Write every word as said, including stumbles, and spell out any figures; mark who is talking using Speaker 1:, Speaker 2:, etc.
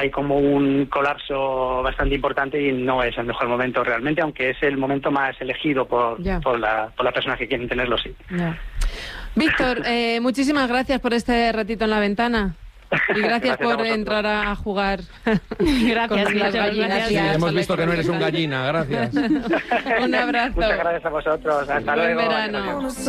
Speaker 1: hay como un colapso bastante importante y no es el mejor momento realmente, aunque es el momento más elegido por, por, la, por las personas que quieren tenerlo, sí.
Speaker 2: Ya. Víctor, eh, muchísimas gracias por este ratito en la ventana. Y gracias, gracias por entrar a jugar.
Speaker 3: Gracias,
Speaker 2: con las gallinas.
Speaker 4: Sí, hemos visto que no eres un gallina, gracias.
Speaker 2: Un abrazo.
Speaker 1: Muchas gracias a vosotros. Hasta
Speaker 2: Buen
Speaker 1: luego.
Speaker 2: verano.